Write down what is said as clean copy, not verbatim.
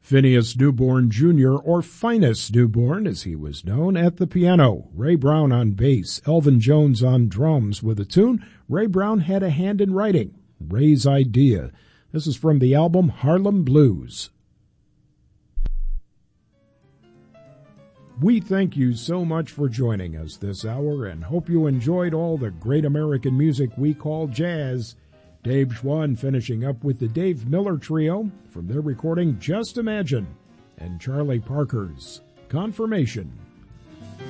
Phineas Newborn Jr., or Finus Newborn as he was known, at the piano, Ray Brown on bass, Elvin Jones on drums. With a tune Ray Brown had a hand in writing, Ray's Idea. This is from the album Harlem Blues. We thank you so much for joining us this hour and hope you enjoyed all the great American music we call jazz. Dave Schwann finishing up with the Dave Miller Trio from their recording Just Imagine, and Charlie Parker's Confirmation.